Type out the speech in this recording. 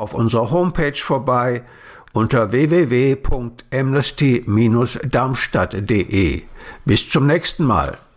auf unserer Homepage vorbei unter www.amnesty-darmstadt.de. Bis zum nächsten Mal.